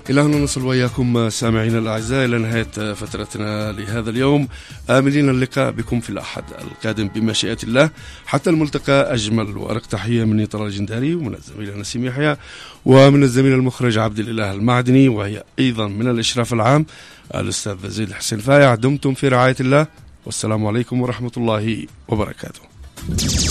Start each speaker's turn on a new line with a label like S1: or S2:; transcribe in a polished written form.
S1: إلى هنا نصل وإياكم سامعين الأعزاء إلى نهاية فترتنا لهذا اليوم، آملين اللقاء بكم في الأحد القادم بمشيئة الله. حتى الملتقى، أجمل وأرق تحية مني طلال الجنداري، ومن الزميل نسيم يحيى، ومن الزميل المخرج عبد الإله المعدني، وهي أيضا من الإشراف العام الأستاذ زيد الحسين فايع. دمتم في رعاية الله، والسلام عليكم ورحمة الله وبركاته.